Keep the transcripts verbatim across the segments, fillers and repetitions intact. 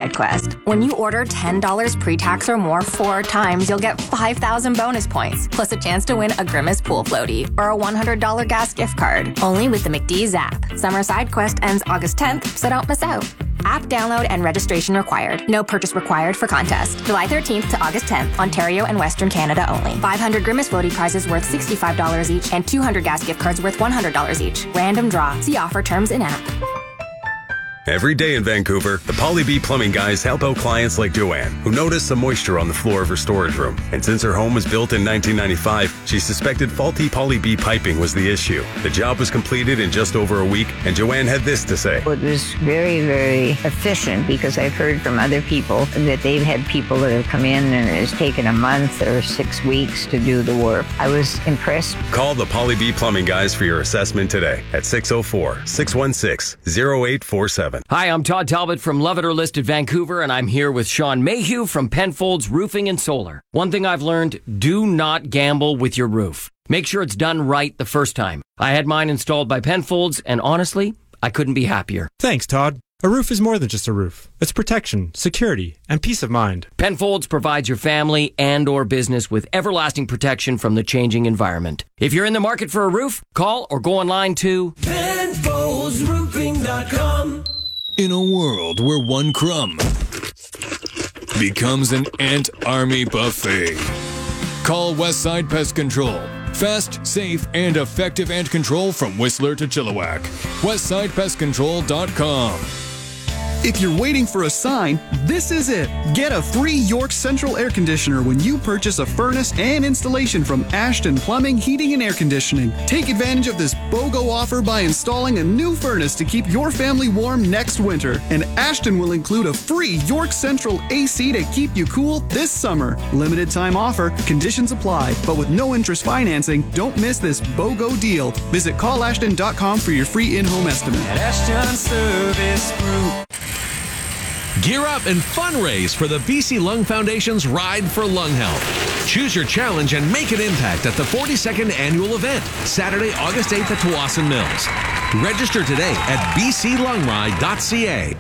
SideQuest. When you order ten dollars pre-tax or more four times, you'll get five thousand bonus points, plus a chance to win a Grimace pool floaty or a one hundred dollars gas gift card. Only with the McDee's app. Summer SideQuest ends August tenth, so don't miss out. App download and registration required. No purchase required for contest. July thirteenth to August tenth, Ontario and Western Canada only. five hundred Grimace floaty prizes worth sixty-five dollars each and two hundred gas gift cards worth one hundred dollars each. Random draw. See offer terms in app. Every day in Vancouver, the Polly B Plumbing guys help out clients like Joanne, who noticed some moisture on the floor of her storage room. And since her home was built in nineteen ninety-five, she suspected faulty Polly B piping was the issue. The job was completed in just over a week, and Joanne had this to say. It was very, very efficient because I've heard from other people that they've had people that have come in and it's taken a month or six weeks to do the work. I was impressed. Call the Polly B Plumbing guys for your assessment today at six oh four, six one six, oh eight four seven. Hi, I'm Todd Talbot from Love It or Listed Vancouver, and I'm here with Sean Mayhew from Penfolds Roofing and Solar. One thing I've learned, do not gamble with your roof. Make sure it's done right the first time. I had mine installed by Penfolds, and honestly, I couldn't be happier. Thanks, Todd. A roof is more than just a roof. It's protection, security, and peace of mind. Penfolds provides your family and or business with everlasting protection from the changing environment. If you're in the market for a roof, call or go online to Penfolds Roofing dot com. In a world where one crumb becomes an ant army buffet, call Westside Pest Control. Fast, safe, and effective ant control from Whistler to Chilliwack. Westside Pest Control dot com. If you're waiting for a sign, this is it. Get a free York Central air conditioner when you purchase a furnace and installation from Ashton Plumbing, Heating, and Air Conditioning. Take advantage of this BOGO offer by installing a new furnace to keep your family warm next winter. And Ashton will include a free York Central A C to keep you cool this summer. Limited time offer, conditions apply, but with no interest financing, don't miss this BOGO deal. Visit call ashton dot com for your free in-home estimate. At Ashton Service Group. Gear up and fundraise for the B C Lung Foundation's Ride for Lung Health. Choose your challenge and make an impact at the forty-second annual event, Saturday, August eighth at Tawasin Mills. Register today at b c lung ride dot c a.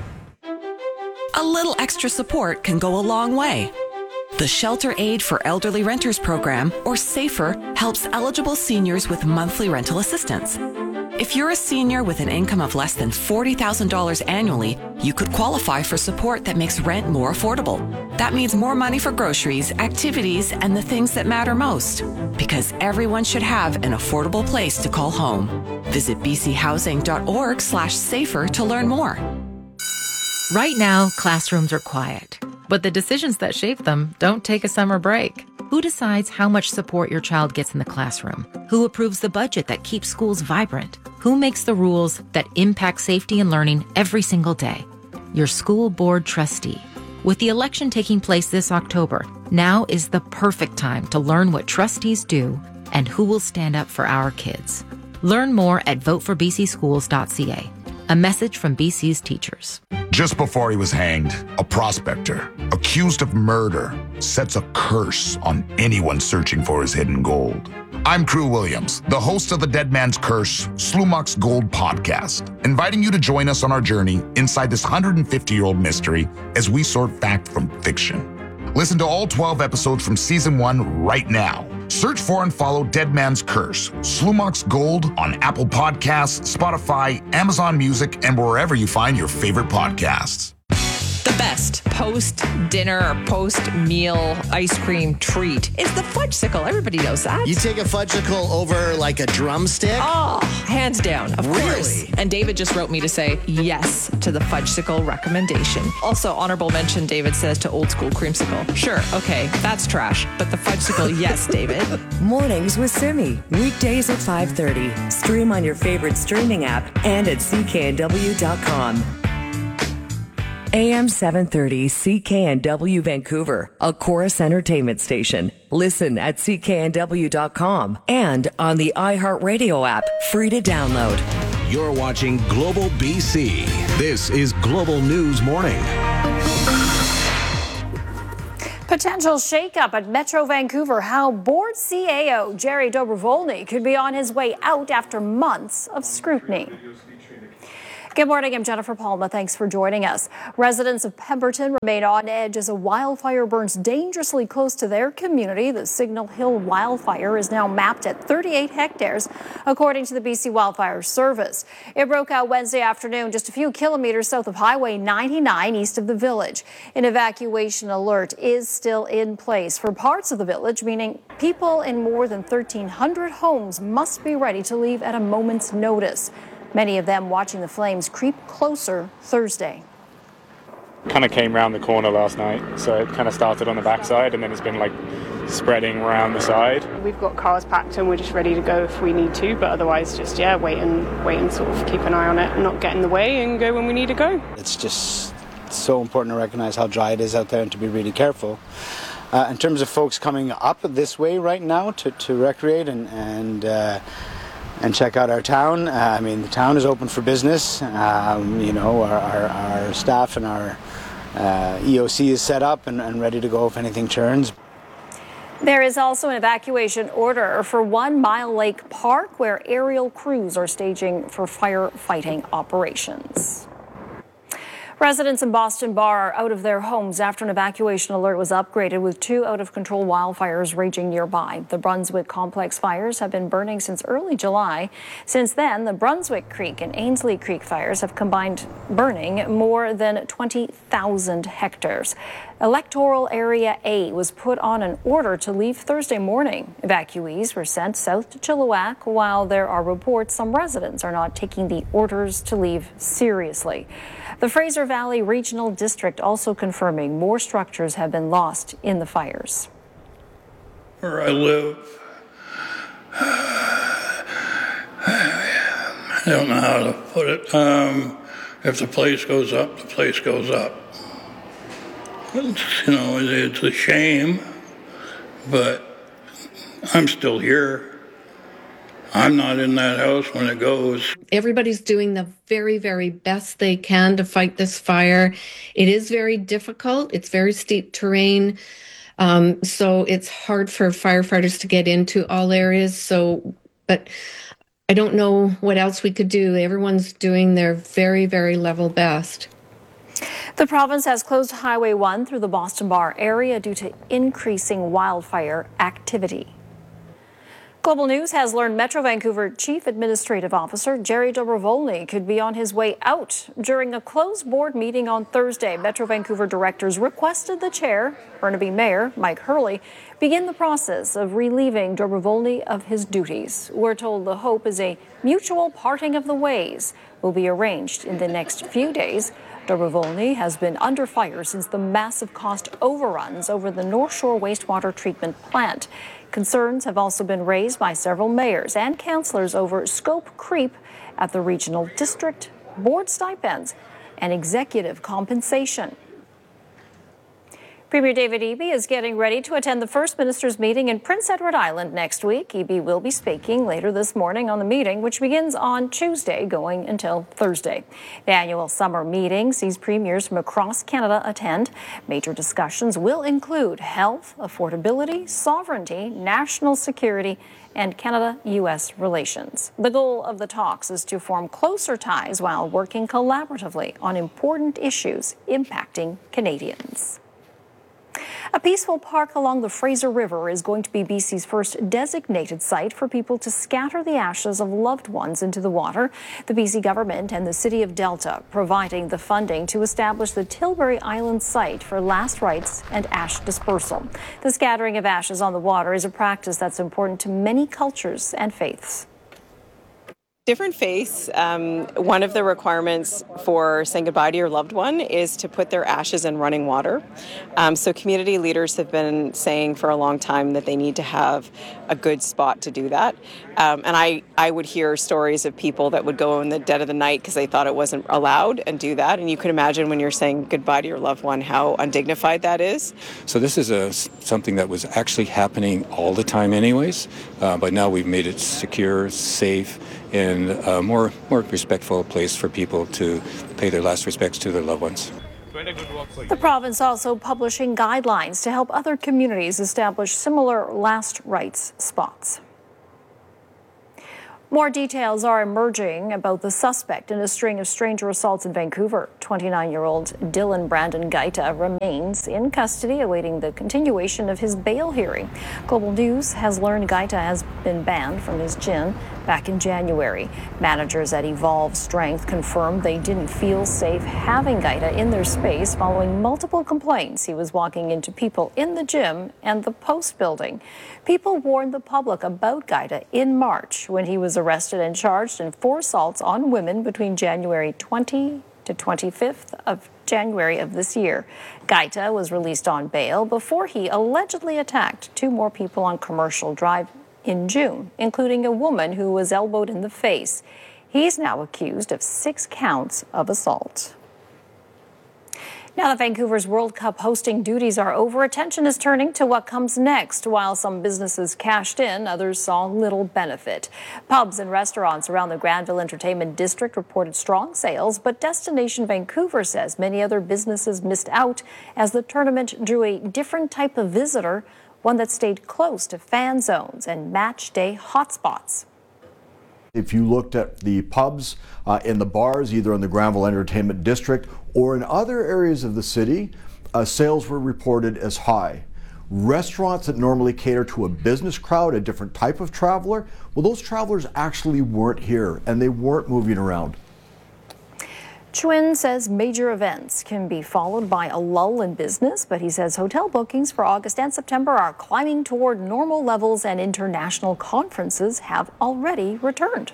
A little extra support can go a long way. The Shelter Aid for Elderly Renters program, or SAFER, helps eligible seniors with monthly rental assistance. If you're a senior with an income of less than forty thousand dollars annually, you could qualify for support that makes rent more affordable. That means more money for groceries, activities, and the things that matter most. Because everyone should have an affordable place to call home. Visit b c housing dot org slash safer to learn more. Right now, classrooms are quiet, but the decisions that shape them don't take a summer break. Who decides how much support your child gets in the classroom? Who approves the budget that keeps schools vibrant? Who makes the rules that impact safety and learning every single day? Your school board trustee. With the election taking place this October, now is the perfect time to learn what trustees do and who will stand up for our kids. Learn more at vote for b c schools dot c a. A message from B C's teachers. Just before he was hanged, a prospector, accused of murder, sets a curse on anyone searching for his hidden gold. I'm Crew Williams, the host of the Dead Man's Curse, Slumach's Gold podcast, inviting you to join us on our journey inside this one hundred fifty-year-old mystery as we sort fact from fiction. Listen to all twelve episodes from season one right now. Search for and follow Dead Man's Curse, Slumach's Gold on Apple Podcasts, Spotify, Amazon Music, and wherever you find your favorite podcasts. The best post-dinner or post-meal ice cream treat is the fudgesicle. Everybody knows that. You take a fudgesicle over like a drumstick? Oh, hands down, of really? course. And David just wrote me to say yes to the fudgesicle recommendation. Also, honorable mention, David says, to old school creamsicle. Sure, okay, that's trash. But the fudgesicle, yes, David. Mornings with Simi. Weekdays at five thirty. Stream on your favorite streaming app and at c k n w dot com. A M seven thirty C K N W Vancouver, a Chorus Entertainment station. Listen at c k n w dot com and on the iHeartRadio app, free to download. You're watching Global B C. This is Global News Morning. Potential shakeup at Metro Vancouver. How board C A O Jerry Dobrovolny could be on his way out after months of scrutiny. Good morning, I'm Jennifer Palma. Thanks for joining us. Residents of Pemberton remain on edge as a wildfire burns dangerously close to their community. The Signal Hill wildfire is now mapped at thirty-eight hectares, according to the B C Wildfire Service. It broke out Wednesday afternoon just a few kilometers south of Highway ninety-nine east of the village. An evacuation alert is still in place for parts of the village, meaning people in more than thirteen hundred homes must be ready to leave at a moment's notice. Many of them watching the flames creep closer Thursday. Kind of came around the corner last night, so it kind of started on the backside and then it's been like spreading around the side. We've got cars packed and we're just ready to go if we need to, but otherwise just, yeah, wait and wait and sort of keep an eye on it and not get in the way and go when we need to go. It's just so important to recognize how dry it is out there and to be really careful. Uh, in terms of folks coming up this way right now to, to recreate and, and uh, and check out our town. Uh, I mean, the town is open for business. Um, you know, our, our, our staff and our uh, E O C is set up and, and ready to go if anything turns. There is also an evacuation order for One Mile Lake Park, where aerial crews are staging for firefighting operations. Residents in Boston Bar are out of their homes after an evacuation alert was upgraded with two out-of-control wildfires raging nearby. The Brunswick Complex fires have been burning since early July. Since then, the Brunswick Creek and Ainslie Creek fires have combined burning more than twenty thousand hectares. Electoral Area A was put on an order to leave Thursday morning. Evacuees were sent south to Chilliwack, while there are reports some residents are not taking the orders to leave seriously. The Fraser Valley Regional District also confirming more structures have been lost in the fires. Where I live, I don't know how to put it. Um, if the place goes up, the place goes up. It's, you know, it's a shame, but I'm still here. I'm not in that house when it goes. Everybody's doing the very, very best they can to fight this fire. It is very difficult. It's very steep terrain. Um, so it's hard for firefighters to get into all areas. So, but I don't know what else we could do. Everyone's doing their very, very level best. The province has closed Highway one through the Boston Bar area due to increasing wildfire activity. Global News has learned Metro Vancouver Chief Administrative Officer Jerry Dobrovolny could be on his way out. During a closed board meeting on Thursday, Metro Vancouver directors requested the chair, Burnaby Mayor Mike Hurley, begin the process of relieving Dobrovolny of his duties. We're told the hope is a mutual parting of the ways will be arranged in the next few days. Dobrovolny has been under fire since the massive cost overruns over the North Shore wastewater treatment plant. Concerns have also been raised by several mayors and councillors over scope creep at the regional district, board stipends, and executive compensation. Premier David Eby is getting ready to attend the First Minister's meeting in Prince Edward Island next week. Eby will be speaking later this morning on the meeting, which begins on Tuesday, going until Thursday. The annual summer meeting sees premiers from across Canada attend. Major discussions will include health, affordability, sovereignty, national security, and Canada-U S relations. The goal of the talks is to form closer ties while working collaboratively on important issues impacting Canadians. A peaceful park along the Fraser River is going to be B C's first designated site for people to scatter the ashes of loved ones into the water. The B C government and the City of Delta providing the funding to establish the Tilbury Island site for last rites and ash dispersal. The scattering of ashes on the water is a practice that's important to many cultures and faiths. Different faiths, um, one of the requirements for saying goodbye to your loved one is to put their ashes in running water. Um, so community leaders have been saying for a long time that they need to have a good spot to do that. Um, and I, I would hear stories of people that would go in the dead of the night because they thought it wasn't allowed and do that. And you can imagine when you're saying goodbye to your loved one, how undignified that is. So this is a, something that was actually happening all the time anyways, uh, but now we've made it secure, safe, and a more, more respectful place for people to pay their last respects to their loved ones. The province also publishing guidelines to help other communities establish similar last rites spots. More details are emerging about the suspect in a string of stranger assaults in Vancouver. twenty-nine-year-old Dylan Brandon Gaita remains in custody awaiting the continuation of his bail hearing. Global News has learned Gaita has been banned from his gym back in January. Managers at Evolve Strength confirmed they didn't feel safe having Gaita in their space following multiple complaints he was walking into people in the gym and the Post building. People warned the public about Gaita in March when he was arrested and charged in four assaults on women between January twentieth to twenty-fifth of January of this year. Gaita was released on bail before he allegedly attacked two more people on Commercial Drive in June, including a woman who was elbowed in the face. He's now accused of six counts of assault. Now that Vancouver's World Cup hosting duties are over, attention is turning to what comes next. While some businesses cashed in, others saw little benefit. Pubs and restaurants around the Granville Entertainment District reported strong sales, but Destination Vancouver says many other businesses missed out as the tournament drew a different type of visitor, one that stayed close to fan zones and match day hotspots. If you looked at the pubs uh, and the bars, either in the Granville Entertainment District or in other areas of the city, uh, sales were reported as high. Restaurants that normally cater to a business crowd, a different type of traveler, well, those travelers actually weren't here and they weren't moving around. Chwin says major events can be followed by a lull in business, but he says hotel bookings for August and September are climbing toward normal levels and international conferences have already returned.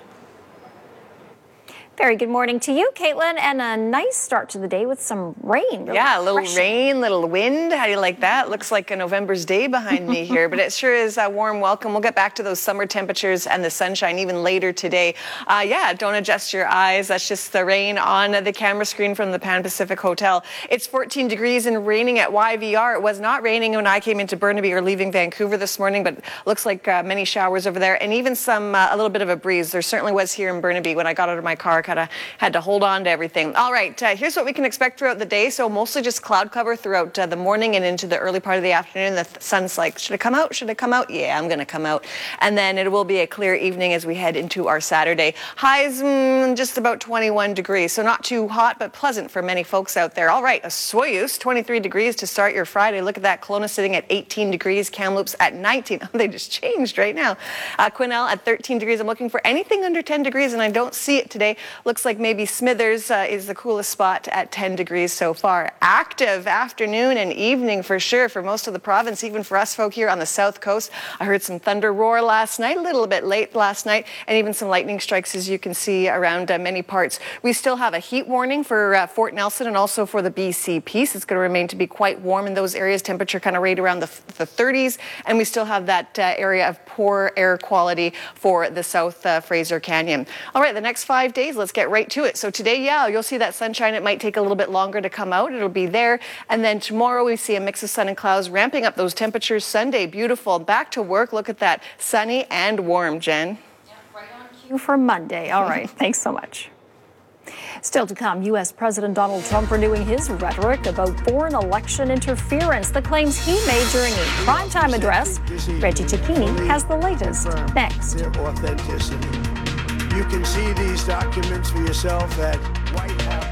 Very good morning to you, Caitlin, and a nice start to the day with some rain. Really yeah, a little refreshing. rain, little wind. How do you like that? Looks like a November's day behind me here, but it sure is a warm welcome. We'll get back to those summer temperatures and the sunshine even later today. Uh, yeah, don't adjust your eyes. That's just the rain on the camera screen from the Pan Pacific Hotel. It's fourteen degrees and raining at Y V R. It was not raining when I came into Burnaby or leaving Vancouver this morning, but looks like uh, many showers over there and even some uh, a little bit of a breeze. There certainly was here in Burnaby when I got out of my car. Kind of had to hold on to everything. All right, uh, here's what we can expect throughout the day. So mostly just cloud cover throughout uh, the morning and into the early part of the afternoon. The th- sun's like, should it come out? Should it come out? Yeah, I'm going to come out. And then it will be a clear evening as we head into our Saturday. Highs mm, just about twenty-one degrees. So not too hot, but pleasant for many folks out there. All right, a Soyuz, twenty-three degrees to start your Friday. Look at that. Kelowna sitting at eighteen degrees. Kamloops at nineteen. Oh, they just changed right now. Uh, Quesnel at thirteen degrees. I'm looking for anything under ten degrees, and I don't see it today. Looks like maybe Smithers uh, is the coolest spot at ten degrees so far. Active afternoon and evening for sure for most of the province, even for us folk here on the south coast. I heard some thunder roar last night, a little bit late last night, and even some lightning strikes, as you can see, around uh, many parts. We still have a heat warning for uh, Fort Nelson and also for the B C Peace. It's going to remain to be quite warm in those areas, temperature kind of right around the, the thirties, and we still have that uh, area of poor air quality for the South uh, Fraser Canyon. All right, the next five days, let's get right to it. So today, yeah, you'll see that sunshine. It might take a little bit longer to come out. It'll be there. And then tomorrow we see a mix of sun and clouds, ramping up those temperatures. Sunday, beautiful. Back to work. Look at that. Sunny and warm, Jen. Yeah, right on cue for Monday. All right. Thanks so much. Still to come, U S President Donald Trump renewing his rhetoric about foreign election interference, the claims he made during a primetime address. Reggie Cicchini has the latest next. Their authenticity. You can see these documents for yourself at White House.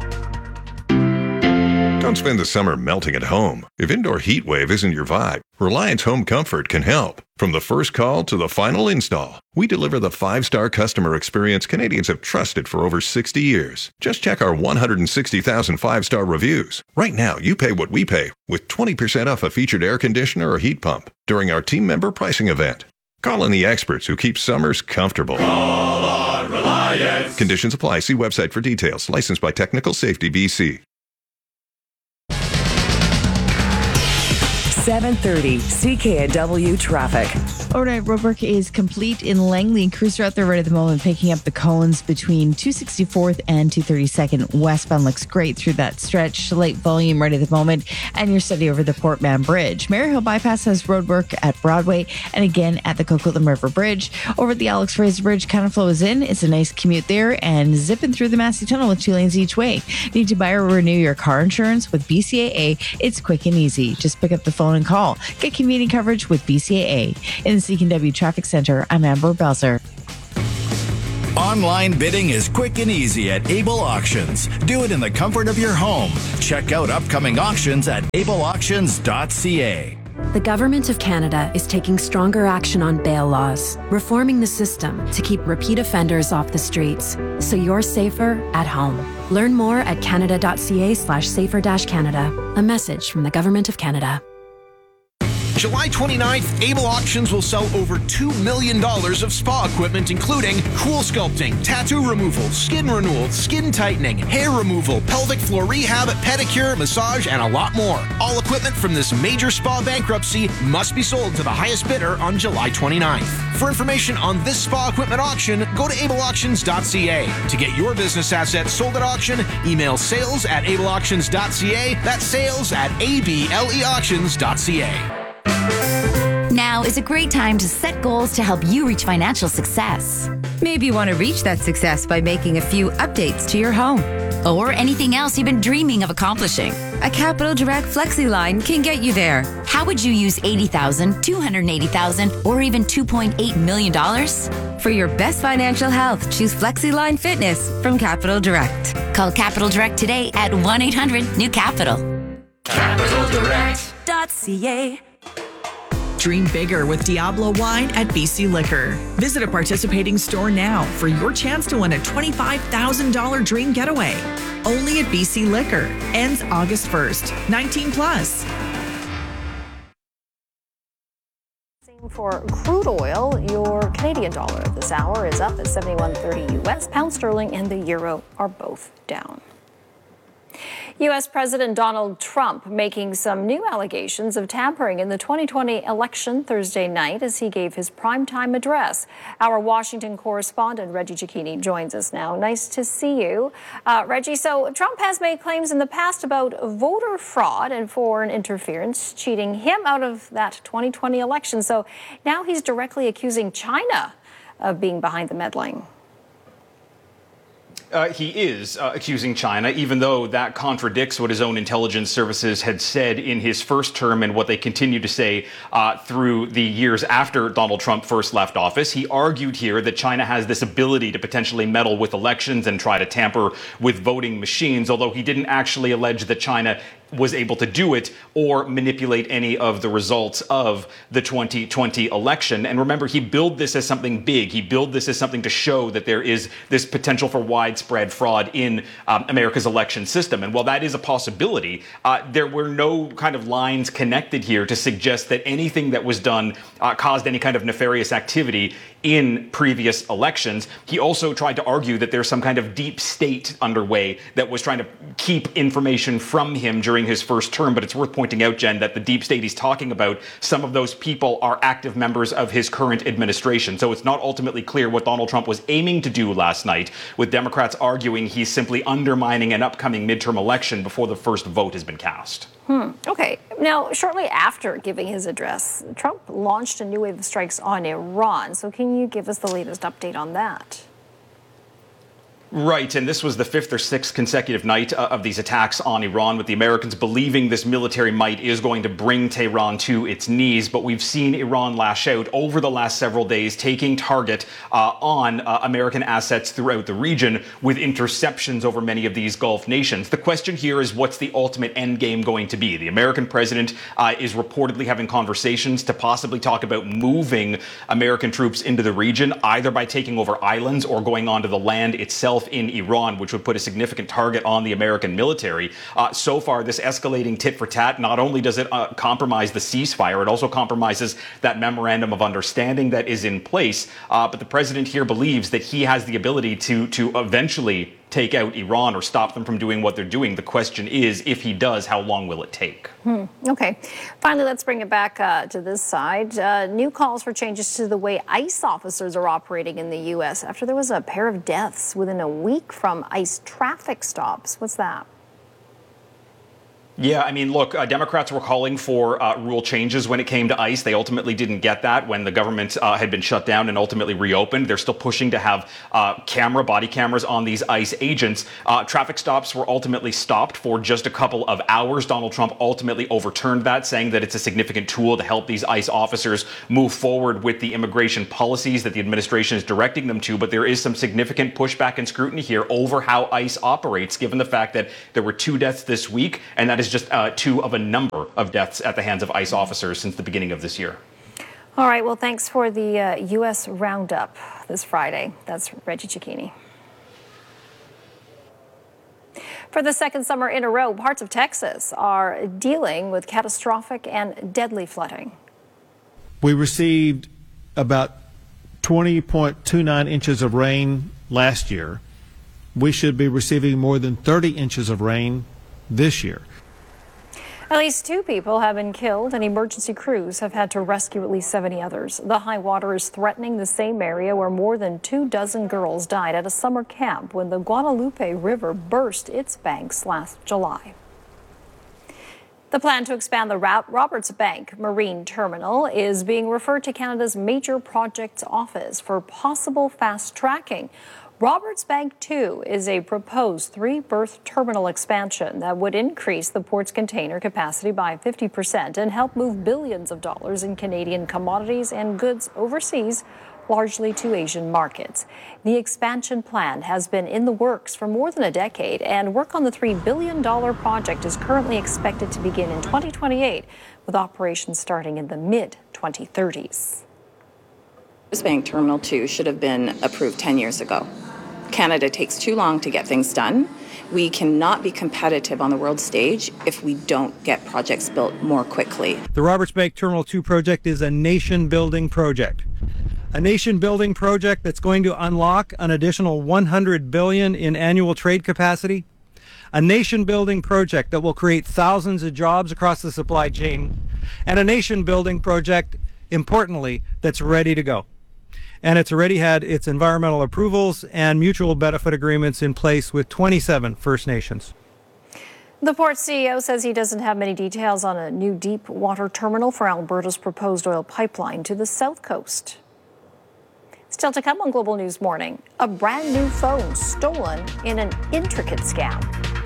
Don't spend the summer melting at home. If indoor heat wave isn't your vibe, Reliance Home Comfort can help. From the first call to the final install, we deliver the five-star customer experience Canadians have trusted for over sixty years. Just check our one hundred sixty thousand five-star reviews. Right now, you pay what we pay with twenty percent off a featured air conditioner or heat pump during our team member pricing event. Call in the experts who keep summers comfortable. Call on Reliance. Conditions apply. See website for details. Licensed by Technical Safety B C. seven thirty C K N W traffic. Overnight roadwork is complete in Langley. Crews are out there right at the moment, picking up the cones between two sixty-fourth and two thirty-second. Westbound looks great through that stretch. Light volume right at the moment. And you're steady over the Port Mann Bridge. Maryhill Bypass has roadwork at Broadway and again at the Coquitlam River Bridge. Over at the Alex Fraser Bridge, kind of flows in. It's a nice commute there and zipping through the Massey Tunnel with two lanes each way. Need to buy or renew your car insurance with B C A A? It's quick and easy. Just pick up the phone and call. Get convenient coverage with B C A A. In the C K N W Traffic Center, I'm Amber Belzer. Online bidding is quick and easy at Able Auctions. Do it in the comfort of your home. Check out upcoming auctions at able auctions dot c a. The Government of Canada is taking stronger action on bail laws, reforming the system to keep repeat offenders off the streets, so you're safer at home. Learn more at canada dot c a slash safer dash Canada. A message from the Government of Canada. July twenty-ninth, Able Auctions will sell over two million dollars of spa equipment, including cool sculpting, tattoo removal, skin renewal, skin tightening, hair removal, pelvic floor rehab, pedicure, massage, and a lot more. All equipment from this major spa bankruptcy must be sold to the highest bidder on July twenty-ninth. For information on this spa equipment auction, go to able auctions dot c a. To get your business assets sold at auction, email sales at able auctions dot c a. That's sales at able auctions dot c a. Now is a great time to set goals to help you reach financial success. Maybe you want to reach that success by making a few updates to your home. Or anything else you've been dreaming of accomplishing. A Capital Direct Flexi line can get you there. How would you use eighty thousand dollars, two hundred eighty thousand dollars, or even two point eight million dollars? For your best financial health, choose Flexi Line Fitness from Capital Direct. Call Capital Direct today at one eight hundred new capital. capital direct dot c a. Dream bigger with Diablo Wine at B C Liquor. Visit a participating store now for your chance to win a twenty-five thousand dollars dream getaway. Only at B C Liquor. Ends August first. nineteen plus. For crude oil, your Canadian dollar this hour is up at seventy-one thirty U S. Pound sterling and the euro are both down. U S. President Donald Trump making some new allegations of tampering in the twenty twenty election Thursday night as he gave his primetime address. Our Washington correspondent Reggie Cicchini joins us now. Nice to see you. Uh, Reggie, so Trump has made claims in the past about voter fraud and foreign interference, cheating him out of that twenty twenty election. So now he's directly accusing China of being behind the meddling. Uh, he is uh, accusing China, even though that contradicts what his own intelligence services had said in his first term and what they continue to say uh, through the years after Donald Trump first left office. He argued here that China has this ability to potentially meddle with elections and try to tamper with voting machines, although he didn't actually allege that China was able to do it or manipulate any of the results of the twenty twenty election. And remember, he billed this as something big. He billed this as something to show that there is this potential for widespread fraud in um, America's election system. And while that is a possibility, uh, there were no kind of lines connected here to suggest that anything that was done uh, caused any kind of nefarious activity in previous elections. He also tried to argue that there's some kind of deep state underway that was trying to keep information from him during his first term. But it's worth pointing out, Jen, that the deep state he's talking about, some of those people are active members of his current administration. So it's not ultimately clear what Donald Trump was aiming to do last night, with Democrats arguing he's simply undermining an upcoming midterm election before the first vote has been cast. Hmm. Okay. Now, shortly after giving his address, Trump launched a new wave of strikes on Iran. So can you give us the latest update on that? Right, and this was the fifth or sixth consecutive night uh, of these attacks on Iran, with the Americans believing this military might is going to bring Tehran to its knees. But we've seen Iran lash out over the last several days, taking target uh, on uh, American assets throughout the region with interceptions over many of these Gulf nations. The question here is, what's the ultimate end game going to be? The American president uh, is reportedly having conversations to possibly talk about moving American troops into the region, either by taking over islands or going onto the land itself in Iran, which would put a significant target on the American military. Uh, so far, this escalating tit for tat, not only does it uh, compromise the ceasefire, it also compromises that memorandum of understanding that is in place. Uh, but the president here believes that he has the ability to, to eventually take out Iran or stop them from doing what they're doing. The question is, if he does, how long will it take? Hmm. Okay. Finally, let's bring it back uh, to this side. Uh, new calls for changes to the way ICE officers are operating in the U S after there was a pair of deaths within a week from ICE traffic stops. What's that? Yeah, I mean, look, uh, Democrats were calling for uh, rule changes when it came to ICE. They ultimately didn't get that when the government uh, had been shut down and ultimately reopened. They're still pushing to have uh, camera, body cameras on these ICE agents. Uh, traffic stops were ultimately stopped for just a couple of hours. Donald Trump ultimately overturned that, saying that it's a significant tool to help these ICE officers move forward with the immigration policies that the administration is directing them to. But there is some significant pushback and scrutiny here over how ICE operates, given the fact that there were two deaths this week, and that is just uh, two of a number of deaths at the hands of ICE officers since the beginning of this year. All right, well, thanks for the uh, U S Roundup this Friday. That's Reggie Cicchini. For the second summer in a row, parts of Texas are dealing with catastrophic and deadly flooding. We received about twenty point two nine inches of rain last year. We should be receiving more than thirty inches of rain this year. At least two people have been killed, and emergency crews have had to rescue at least seventy others. The high water is threatening the same area where more than two dozen girls died at a summer camp when the Guadalupe River burst its banks last July. The plan to expand the Roberts Bank Marine Terminal is being referred to Canada's Major Projects Office for possible fast tracking. Roberts Bank two is a proposed three-berth terminal expansion that would increase the port's container capacity by fifty percent and help move billions of dollars in Canadian commodities and goods overseas, largely to Asian markets. The expansion plan has been in the works for more than a decade, and work on the three billion dollars project is currently expected to begin in twenty twenty-eight, with operations starting in the mid twenty thirties. Roberts Bank Terminal two should have been approved ten years ago. Canada takes too long to get things done. We cannot be competitive on the world stage if we don't get projects built more quickly. The Roberts Bank Terminal two project is a nation-building project. A nation-building project that's going to unlock an additional one hundred billion dollars in annual trade capacity. A nation-building project that will create thousands of jobs across the supply chain. And a nation-building project, importantly, that's ready to go. And it's already had its environmental approvals and mutual benefit agreements in place with twenty-seven First Nations. The port C E O says he doesn't have many details on a new deep water terminal for Alberta's proposed oil pipeline to the south coast. Still to come on Global News Morning, a brand new phone stolen in an intricate scam.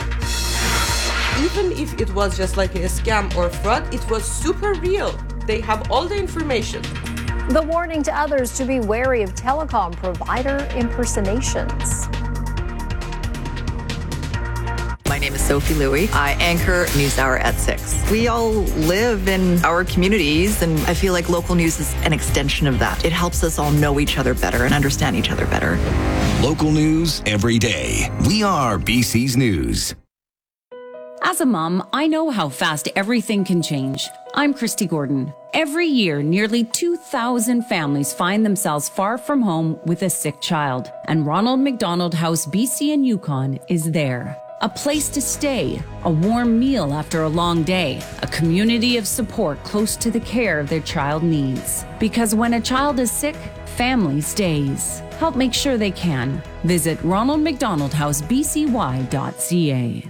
Even if it was just like a scam or fraud, it was super real. They have all the information. The warning to others to be wary of telecom provider impersonations. My name is Sophie Louie. I anchor NewsHour at six. We all live in our communities, and I feel like local news is an extension of that. It helps us all know each other better and understand each other better. Local news every day. We are B C's News. As a mom, I know how fast everything can change. I'm Christy Gordon. Every year, nearly two thousand families find themselves far from home with a sick child. And Ronald McDonald House B C and Yukon is there. A place to stay, a warm meal after a long day, a community of support close to the care their child needs. Because when a child is sick, family stays. Help make sure they can. Visit ronald mcdonald house b c y dot c a.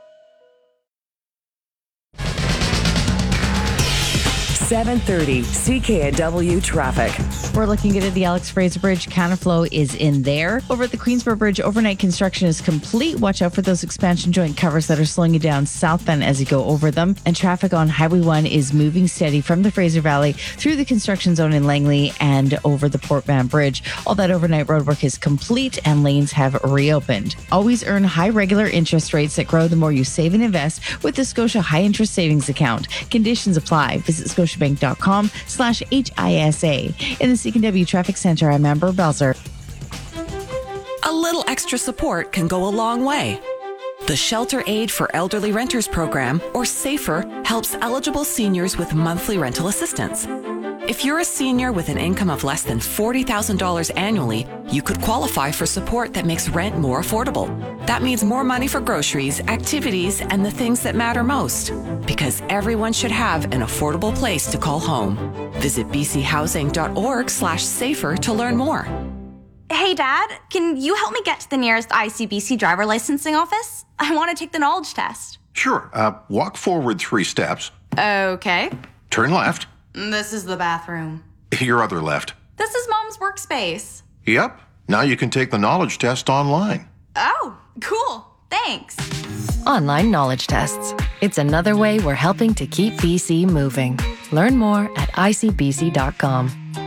seven thirty C K N W traffic. We're looking good at the Alex Fraser Bridge. Counterflow is in there. Over at the Queensborough Bridge, overnight construction is complete. Watch out for those expansion joint covers that are slowing you down southbound as you go over them. And traffic on Highway one is moving steady from the Fraser Valley through the construction zone in Langley and over the Port Van Bridge. All that overnight road work is complete and lanes have reopened. Always earn high regular interest rates that grow the more you save and invest with the Scotia High Interest Savings Account. Conditions apply. Visit scotiabank.com slash HISA. In the C K N W Traffic Center, I'm Amber Belzer. A little extra support can go a long way. The Shelter Aid for Elderly Renters program, or SAFER, helps eligible seniors with monthly rental assistance. If you're a senior with an income of less than forty thousand dollars annually, you could qualify for support that makes rent more affordable. That means more money for groceries, activities, and the things that matter most. Because everyone should have an affordable place to call home. Visit bchousing.org slash safer to learn more. Hey, Dad, can you help me get to the nearest I C B C driver licensing office? I want to take the knowledge test. Sure. Uh, walk forward three steps. Okay. Turn left. This is the bathroom. Your other left. This is Mom's workspace. Yep. Now you can take the knowledge test online. Oh, cool. Thanks. Online knowledge tests. It's another way we're helping to keep B C moving. Learn more at I C B C dot com.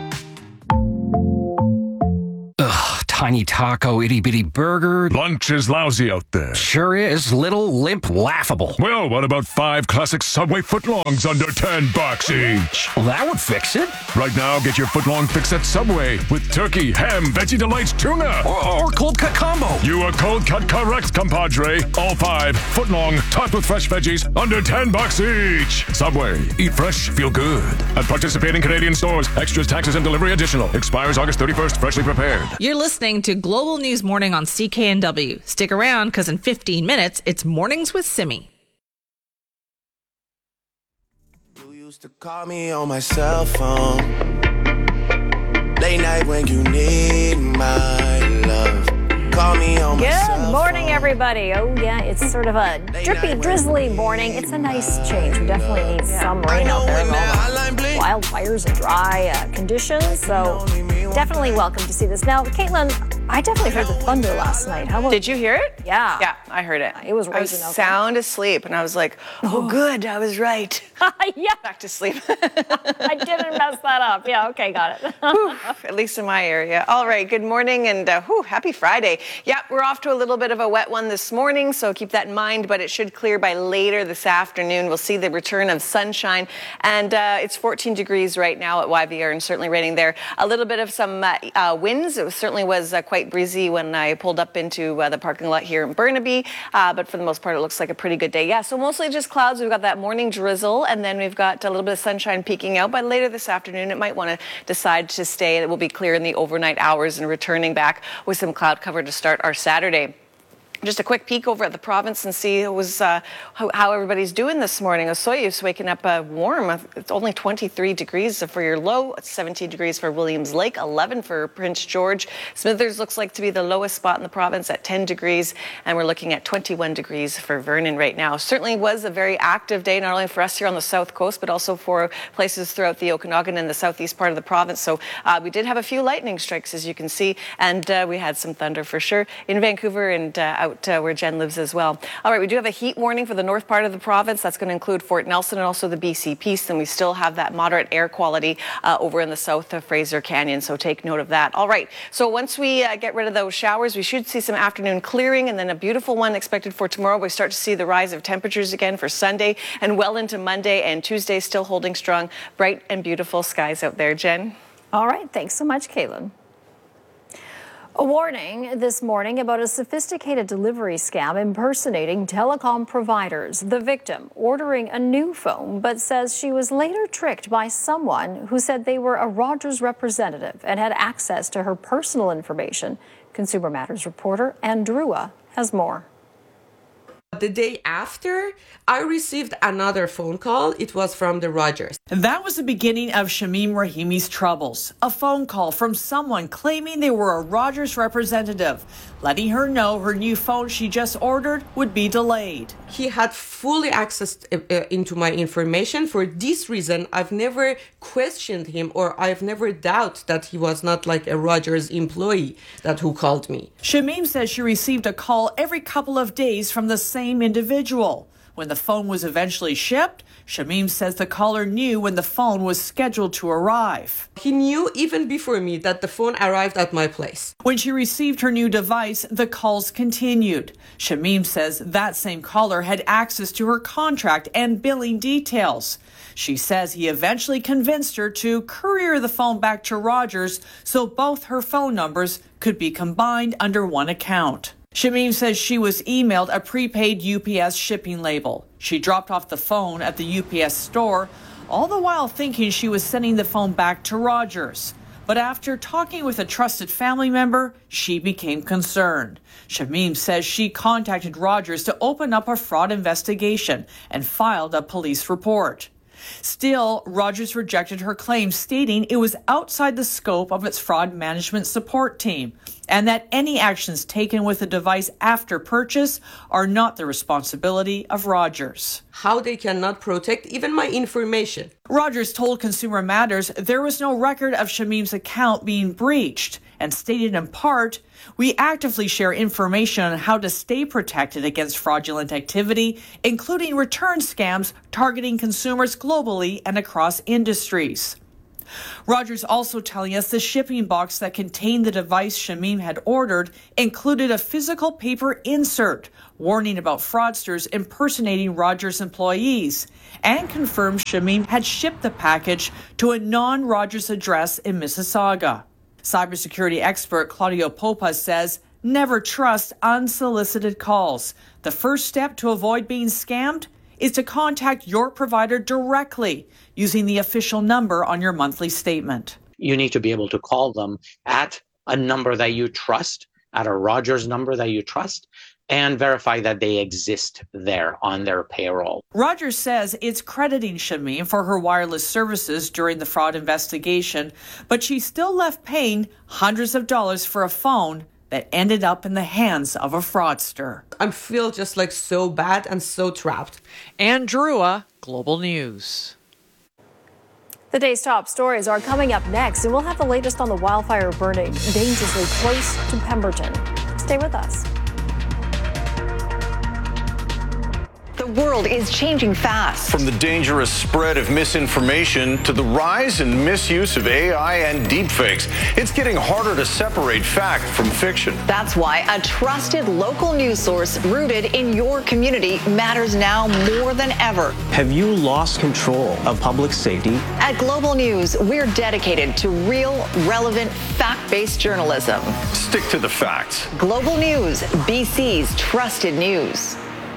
Ugh, tiny taco, itty bitty burger. Lunch is lousy out there. Sure is. Little, limp, laughable. Well, what about five classic Subway footlongs under ten bucks each? Well, that would fix it. Right now, get your footlong fix at Subway with turkey, ham, Veggie Delights, tuna. Or, or cold cut combo. You are cold cut correct, compadre. All five, footlong, topped with fresh veggies, under ten bucks each. Subway. Eat fresh, feel good. At participating Canadian stores. Extras, taxes, and delivery additional. Expires August thirty-first. Freshly prepared. You're listening to Global News Morning on C K N W. Stick around, because in fifteen minutes, it's Mornings with Simi. You used to call me on my cell phone. Late night when you need my love. Call me on my cell phone. Good morning, everybody. Oh, yeah, it's sort of a drippy, drizzly morning. It's a nice change. We definitely need some rain out there with all the wildfires and dry uh, conditions. So definitely welcome to see this. Now, Caitlin, I definitely heard the thunder last night. How about Did you hear it? Yeah. Yeah, I heard it. It was I was rising up. sound asleep, and I was like, oh, good, I was right. Yeah. Back to sleep. I didn't mess that up. Yeah, okay, got it. Whew, at least in my area. All right, good morning, and uh, whew, happy Friday. Yeah, we're off to a little bit of a wet one this morning, so keep that in mind, but it should clear by later this afternoon. We'll see the return of sunshine, and uh, it's fourteen degrees right now at Y V R, and certainly raining there. A little bit of some uh, uh, winds. It certainly was uh, quite breezy when I pulled up into uh, the parking lot here in Burnaby, uh, but for the most part, it looks like a pretty good day. Yeah, so mostly just clouds. We've got that morning drizzle, and then we've got a little bit of sunshine peeking out. But later this afternoon, it might want to decide to stay. It will be clear in the overnight hours and returning back with some cloud cover to start our Saturday. Just a quick peek over at the province and see it was, uh, how, how everybody's doing this morning. Osoyoos waking up uh, warm. It's only twenty-three degrees for your low, seventeen degrees for Williams Lake, eleven for Prince George. Smithers looks like to be the lowest spot in the province at ten degrees, and we're looking at twenty-one degrees for Vernon right now. Certainly was a very active day, not only for us here on the south coast, but also for places throughout the Okanagan and the southeast part of the province. So uh, we did have a few lightning strikes, as you can see, and uh, we had some thunder for sure in Vancouver and uh, out Uh, where Jen lives as well. All right, we do have a heat warning for the north part of the province. That's going to include Fort Nelson and also the B C Peace. And we still have that moderate air quality uh, over in the south of Fraser Canyon. So take note of that. All right, so once we uh, get rid of those showers, we should see some afternoon clearing and then a beautiful one expected for tomorrow. We start to see the rise of temperatures again for Sunday and well into Monday, and Tuesday still holding strong. Bright and beautiful skies out there, Jen. All right, thanks so much, Caitlin. A warning this morning about a sophisticated delivery scam impersonating telecom providers. The victim ordering a new phone, but says she was later tricked by someone who said they were a Rogers representative and had access to her personal information. Consumer Matters reporter Andrewa has more. The day after, I received another phone call. It was from the Rogers. That was the beginning of Shamim Rahimi's troubles. A phone call from someone claiming they were a Rogers representative, letting her know her new phone she just ordered would be delayed. He had fully access uh, into my information. For this reason, I've never questioned him, or I've never doubted that he was not like a Rogers employee that who called me. Shamim says she received a call every couple of days from the same individual. When the phone was eventually shipped, Shamim says the caller knew when the phone was scheduled to arrive. He knew even before me that the phone arrived at my place. When she received her new device, the calls continued. Shamim says that same caller had access to her contract and billing details. She says he eventually convinced her to courier the phone back to Rogers so both her phone numbers could be combined under one account. Shamim says she was emailed a prepaid U P S shipping label. She dropped off the phone at the U P S store, all the while thinking she was sending the phone back to Rogers. But after talking with a trusted family member, she became concerned. Shamim says she contacted Rogers to open up a fraud investigation and filed a police report. Still, Rogers rejected her claim, stating it was outside the scope of its fraud management support team and that any actions taken with the device after purchase are not the responsibility of Rogers. How they cannot protect even my information. Rogers told Consumer Matters there was no record of Shamim's account being breached and stated in part, "We actively share information on how to stay protected against fraudulent activity, including return scams targeting consumers globally and across industries." Rogers also telling us the shipping box that contained the device Shamim had ordered included a physical paper insert warning about fraudsters impersonating Rogers employees and confirmed Shamim had shipped the package to a non-Rogers address in Mississauga. Cybersecurity expert Claudio Popa says, never trust unsolicited calls. The first step to avoid being scammed is to contact your provider directly using the official number on your monthly statement. You need to be able to call them at a number that you trust, at a Rogers number that you trust, and verify that they exist there on their payroll. Rogers says it's crediting Shamim for her wireless services during the fraud investigation, but she still left paying hundreds of dollars for a phone that ended up in the hands of a fraudster. I feel just like so bad and so trapped. Ann Drua, Global News. The day's top stories are coming up next, and we'll have the latest on the wildfire burning dangerously close to Pemberton. Stay with us. The world is changing fast. From the dangerous spread of misinformation to the rise and misuse of A I and deepfakes, it's getting harder to separate fact from fiction. That's why a trusted local news source rooted in your community matters now more than ever. Have you lost control of public safety? At Global News, we're dedicated to real, relevant, fact-based journalism. Stick to the facts. Global News, B C's trusted news.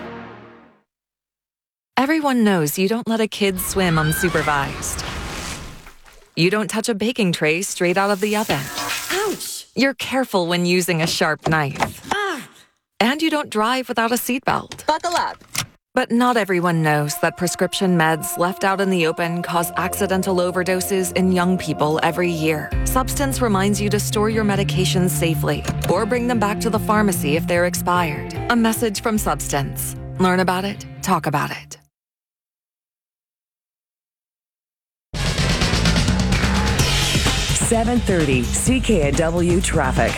Everyone knows you don't let a kid swim unsupervised. You don't touch a baking tray straight out of the oven. Ouch! You're careful when using a sharp knife. Ah! And you don't drive without a seatbelt. Buckle up. But not everyone knows that prescription meds left out in the open cause accidental overdoses in young people every year. Substance reminds you to store your medications safely or bring them back to the pharmacy if they're expired. A message from Substance. Learn about it, talk about it. seven thirty C K N W traffic.